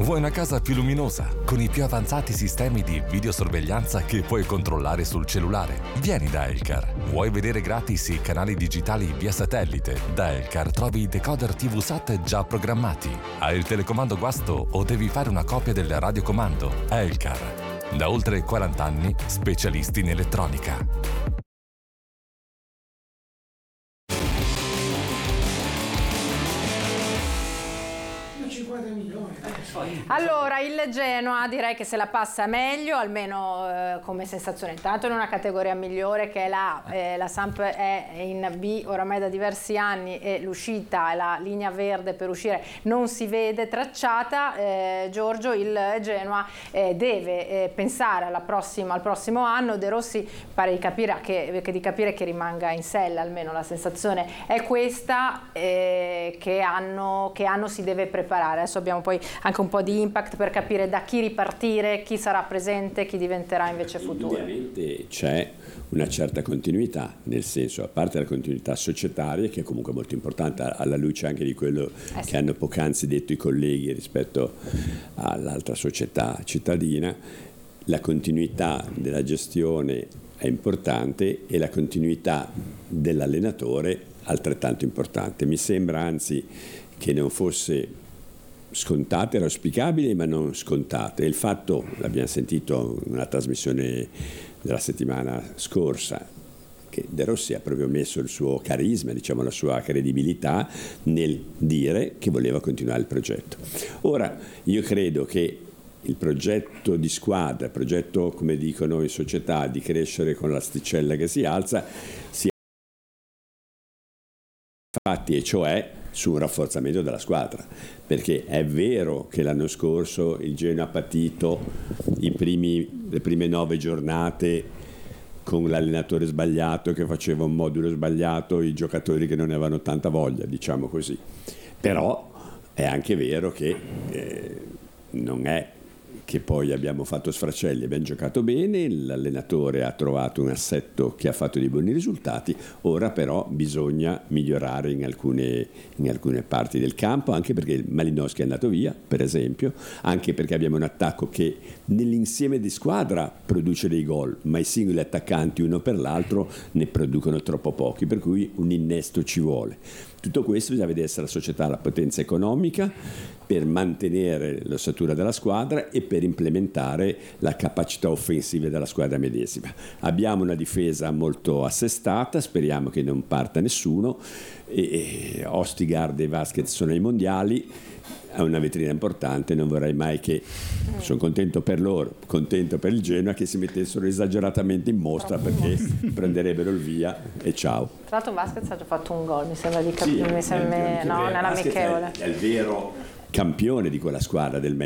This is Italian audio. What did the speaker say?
Vuoi una casa più luminosa, con i più avanzati sistemi di videosorveglianza che puoi controllare sul cellulare? Vieni da Elcar. Vuoi vedere gratis i canali digitali via satellite? Da Elcar trovi i decoder TV SAT già programmati. Hai il telecomando guasto o devi fare una copia del radiocomando? Elcar. Da oltre 40 anni, specialisti in elettronica. Allora, il Genoa direi che se la passa meglio, almeno come sensazione. Intanto in una categoria migliore che è la Samp è in B oramai da diversi anni e l'uscita, la linea verde per uscire non si vede tracciata. Giorgio, il Genoa deve pensare al prossimo anno. De Rossi pare di capire che rimanga in sella, almeno la sensazione è questa, che anno si deve preparare. Adesso abbiamo poi anche un po' di impact per capire da chi ripartire, chi sarà presente, chi diventerà invece futuro. Ovviamente c'è una certa continuità, nel senso, a parte la continuità societaria, che è comunque molto importante alla luce anche di quello che hanno poc'anzi detto i colleghi rispetto all'altra società cittadina, la continuità della gestione è importante e la continuità dell'allenatore altrettanto importante. Mi sembra anzi che non fosse scontate, era auspicabile ma non scontate. Il fatto, l'abbiamo sentito in una trasmissione della settimana scorsa, che De Rossi ha proprio messo il suo carisma, diciamo la sua credibilità nel dire che voleva continuare il progetto. Ora, io credo che il progetto di squadra, il progetto, come dicono in società, di crescere con l'asticella che si alza, sia fatti, e cioè su un rafforzamento della squadra, perché è vero che l'anno scorso il Genoa ha patito le prime 9 giornate con l'allenatore sbagliato che faceva un modulo sbagliato, i giocatori che non ne avevano tanta voglia, diciamo così. Però è anche vero che non è che poi abbiamo fatto sfracelli, abbiamo giocato bene, l'allenatore ha trovato un assetto che ha fatto dei buoni risultati, ora però bisogna migliorare in alcune parti del campo, anche perché il Malinowski è andato via, per esempio, anche perché abbiamo un attacco che nell'insieme di squadra produce dei gol, ma i singoli attaccanti uno per l'altro ne producono troppo pochi, per cui un innesto ci vuole. Tutto questo bisogna vedere se la società ha la potenza economica per mantenere l'ossatura della squadra e per implementare la capacità offensiva della squadra medesima. Abbiamo una difesa molto assestata, speriamo che non parta nessuno, e Ostigard e Vasquez sono ai mondiali, ha una vetrina importante, non vorrei mai che, sono contento per loro, contento per il Genoa, che si mettessero esageratamente in mostra, perché prenderebbero il via e ciao. Tra l'altro Vasquez ha già fatto un gol, mi sembra di capire, nell'amichevole. È il vero campione di quella squadra del